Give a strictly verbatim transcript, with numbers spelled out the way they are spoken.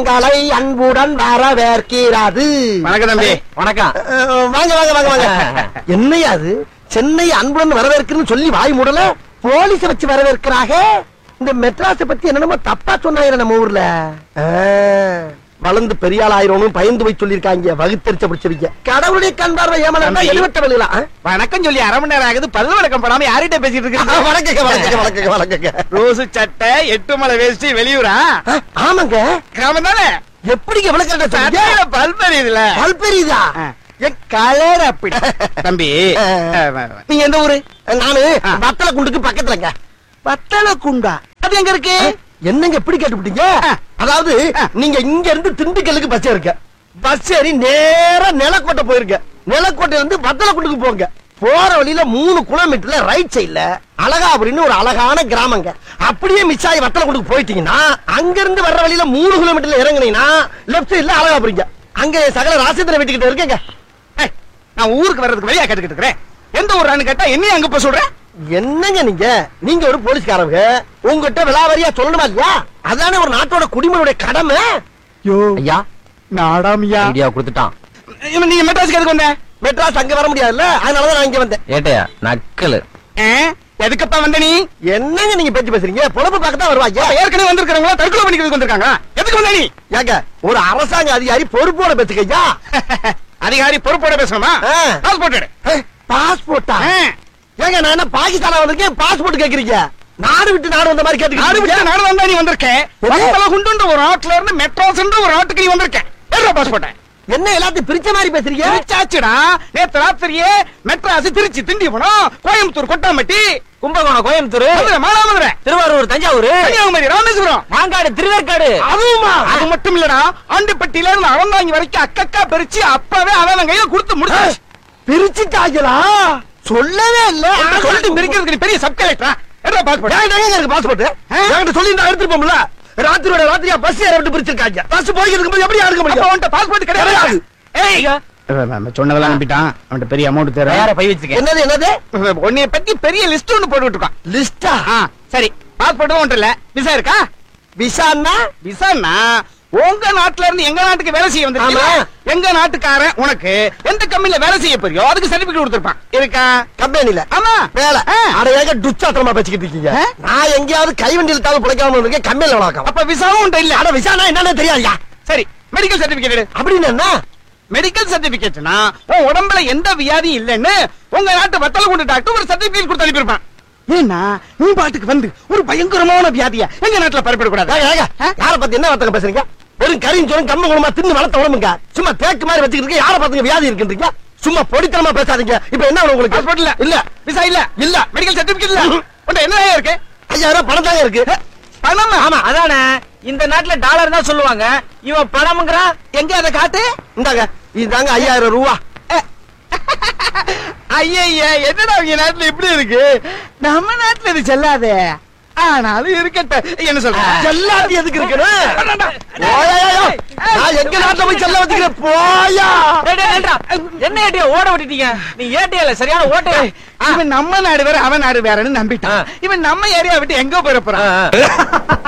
தங்களை அன்புடன் வரவேற்கிறது. வணக்கம் தம்பி. வணக்கம். வாங்க வாங்க வாங்க வாங்க. என்னையா அது சென்னை அன்புடன் வரவேற்கிறதுன்னு சொல்லி வாய் மூடல போலீஸ வச்சு வரவேற்கிறாங்க. இந்த மெட்ராஸை பத்தி என்னென்னமோ தப்பா சொன்னாங்க நம்ம ஊர்ல. வளர்ந்து பெரியாள் ஆயிரம் பயந்து போய் சொல்லிருக்காங்க. வகுத்தறிச்ச பிடிச்சிருக்க கடவுளுடைய கண்பார்வை ஏமாளா எழுவட்ட வெளியிலாம் வணக்கம் சொல்லி அரை மணி நேரம் ஆகுது. பதில் வணக்கம் படாம யார்கிட்ட பேசிட்டு இருக்கு? வணக்கங்க வணக்கங்க வணக்கங்க வணக்கங்க. ரோசு சட்டை எட்டு மலை வேஷ்டி வெளியூரா? ஆமாங்க. கிராமம் தானே? எப்படிங்க விளக்கற சட்டையில பல் பெரியுதுல? பல் பெரியுதா? கலர் அப்படி. தம்பி நீங்க எந்த ஊரு? நானு வத்தல குண்டுக்கு பக்கத்துலங்க. வத்தல குண்டா? அது எங்க இருக்கு? என்னங்க எப்படி கேட்டுவிட்டீங்க? அதாவது நீங்க இங்க இருந்து திண்டுக்கல்லுக்கு பஸ் ஏறிக்க. பஸ் ஏறி நேரா நிலக்கோட்டை போயிருக்க. நிலக்கோட்டையில இருந்து வத்தலக்குண்டுக்கு போங்க. போற வழியில மூணு கிலோமீட்டர்ல ரைட் சைடுல அழகாபுரின்னு ஒரு அழகான கிராமங்க. அப்படியே மிஸ் ஆகி வத்தலக்குண்டுக்கு போயிட்டீங்கன்னா அங்க இருந்து வர்ற வழியில மூணு கிலோமீட்டர்ல இறங்குனீங்கன்னா லெப்ட் சைடுல அழகாபுரிங்க. அங்க சகல ராசேந்திர வீட்டுக்கிட்ட இருக்கேங்க. நான் ஊருக்கு வர்றதுக்கு வழியா கேட்டுக்கிட்டு இருக்கிறேன். எந்த ஊரான்னு கேட்டா என்னையும் அங்க போய் சொல்றேன். என்னங்க நீங்க நீங்க ஒரு போலீஸ்காரங்க, உங்ககிட்ட விலாவரியா சொல்லணுமா இல்லையா? அதானே ஒரு நாட்டோட குடிமனுடைய கடமை. யோ ஐயா நாடாமியா ஐடியா கொடுத்துட்டான். நீங்க மெட்ராஸ்க்கு எதுக்கு வந்த? மெட்ராஸ் அங்க வர முடியாதுல்ல, அதனாலதான் நான் இங்க வந்தேன். ஏட்டையா நக்கலு. எதுக்கப்பா வந்த நீ? என்னங்க நீங்க பேச்சு பேசுறீங்க? பொழப்பு பார்க்கத்தான் வருவாங்க. ஏற்கனவே வந்திருக்கிறவங்க தற்கொலை பண்ணிக்கிறதுக்கு வந்திருக்காங்க. எதுக்கு வந்த நீ? ஏங்க ஒரு அரசாங்க அதிகாரி பொறுப்போட பேசுகையா? அதிகாரி பொறுப்போட பேசணுமா? பாஸ்போர்ட். பாஸ்போர்ட்டா? ஏங்க நான் என்ன பாகிஸ்தானா வந்திருக்கேன் பாஸ்போர்ட் கேக்குறீங்க? நாடு விட்டு நாடு வந்த மாதிரி கேட்டுக்கிட்டு நாடு விட்டு நாடு வந்தா நீ வந்திருக்கேன். குண்டுன்ற ஒரு நாட்டுல இருந்து மெட்ராஸ்ன்ற ஒரு நாட்டுக்கு நீ வந்திருக்கேன். ஏறா பாஸ்போர்ட். என்ன எல்லாத்தையும் பிரிச்ச மாதிரி பேசுறீங்க? பிரிச்சாச்சுடா. நேத்து ராத்திரியே மெட்ராஸ், திருச்சி, திண்டிவனம், கோயம்புத்தூர், கொட்டாம்பட்டி, கும்பகோணம், கோயம்புத்தூர், மதுரை, மானாமதுரை, திருவாரூர், தஞ்சாவூர், கன்னியாகுமரி, ராமேஸ்வரம், மாங்காடு, திருவேற்காடு. அதுவுமா? அது மட்டும் இல்லடா, ஆண்டிப்பட்டியில இருந்து அவந்தாங்கி வரைக்கும் அக்கக்கா பிரிச்சு அப்பவே அவன் கையில கொடுத்து முடிச்சு. பிரிச்சுட்டாங்களா? சொல்லவே இல்ல. சொல்லிட்டு பிரிக்கிறதுக்கு பெரிய சப் கலெக்டரா? என்ன பாஸ்போர்ட்? எனக்கு பாஸ்போர்ட் என்கிட்ட சொல்லி நான் எடுத்துட்டு போம்ல. ராத்திரியோட ராத்திரியா பஸ் ஏற விட்டு பிரிச்சிருக்காங்க. பஸ் போயிட்டு இருக்கும்போது எப்படி எடுக்க முடியும்? அவன்கிட்ட பாஸ்போர்ட் கிடையாது. ஏய் சொன்னதெல்லாம் நம்பிட்டான். அவன்கிட்ட பெரிய அமௌண்ட் தேவை. யார பை வச்சிருக்க? என்னது என்னது? உன்னைய பத்தி பெரிய லிஸ்ட் ஒன்னு போட்டு விட்டுருக்கான். லிஸ்டா? சரி பாஸ்போர்ட் ஒன்று இல்ல. விசா இருக்கா? விசான்னா? விசான்னா உங்க நாட்டுல இருந்து எங்க நாட்டுக்கு வேலை செய்ய வந்திருக்கீங்க. எங்க நாட்டுக்காரன் உனக்கு எந்த கம்பெனில வேலை செய்ய போறியோ அதுக்கு சர்டிபிகேட் கொடுத்திருப்பான். இருக்கா? கம்பெனில? ஆமா. வேலை. அட ஏங்க டுச்சாத்திரமா பேசிக்கிட்டு இருக்கீங்க? நான் எங்கயாவது கைவண்டியில தாவ பிழைக்காம இருக்கேன். கம்பெனில வளர்க்க. அப்ப விசாவும் உண்டு இல்ல? அட விசானா என்னன்னு தெரியாதுயா. சரி மெடிக்கல் சர்டிபிகேட். அப்படின்னு என்ன? மெடிக்கல் சர்டிபிகேட்னா உன் உடம்புல எந்த வியாதியும் இல்லன்னு உங்க நாட்டு வத்தலகுண்டு டாக்டர் ஒரு சர்டிபிகேட் கொடுத்து அனுப்பியிருப்பான். ஏன்னா நீ பாட்டுக்கு வந்து ஒரு பயங்கரமான வியாதியா எங்க நாட்டுல பரப்பிட கூடாது. யார பத்தி என்ன வார்த்தை பேசுறீங்க? ஒரு கரியும் சொல்லும் கம்ம குணமா தின்னு வளர்த்த உடம்புங்க. சும்மா தேக்கு மாதிரி வச்சுக்கிட்டு யார பாத்துங்க வியாதி இருக்குன்றீங்க? சும்மா பொடித்தனமா பேசாதீங்க. இப்ப என்ன உங்களுக்கு? பாஸ்போர்ட் இல்ல, இல்ல விசா இல்ல, இல்ல மெடிக்கல் சர்டிபிகேட் இல்ல. உன்ட என்ன இருக்கு? ஐயாயிரம் பணம் தாங்க இருக்கு. பணம்? ஆமா அதானே. இந்த நாட்டுல டாலர் தான் சொல்லுவாங்க. இவன் பணம்ங்கறா. எங்க அத காட்டு? இந்தாங்க இதுதாங்க ஐயாயிரம் ரூபா. ஐயா என்னடா உங்க நாட்டுல இப்படி இருக்கு? நம்ம நாட்டுல இது செல்லாதே. ஆனாலும் இருக்கட்டும். என்ன சொல்ற? செல்லாது எதுக்கு இருக்கணும்? நான் எங்க நாட்டுல போய் செல்ல வச்சுக்கிறேன். போயா என்ன ஏட்டியா ஓட விட்டுட்டீங்க? நீ ஏட்டியா சரியான ஓட்ட. இவன் நம்ம நாடு வேற அவன் நாடு வேறன்னு நம்பிட்டான். இவன் நம்ம ஏரியா விட்டு எங்க போயிட போறான்?